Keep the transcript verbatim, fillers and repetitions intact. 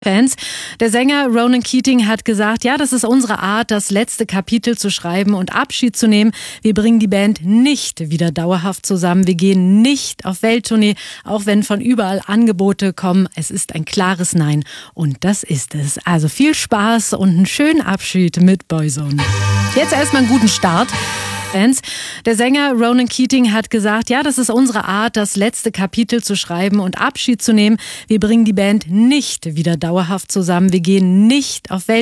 Fans. Der Sänger Ronan Keating hat gesagt, ja, das ist unsere Art, das letzte Kapitel zu schreiben und Abschied zu nehmen. Wir bringen die Band nicht wieder dauerhaft zusammen. Wir gehen nicht auf Welttournee, auch wenn von überall Angebote kommen. Es ist ein klares Nein und das ist es. Also viel Spaß und einen schönen Abschied mit Boyzone. Jetzt erstmal einen guten Start. Fans. Der Sänger Ronan Keating hat gesagt, ja, das ist unsere Art, das letzte Kapitel zu schreiben und Abschied zu nehmen. Wir bringen die Band nicht wieder dauerhaft zusammen. Wir gehen nicht auf Welt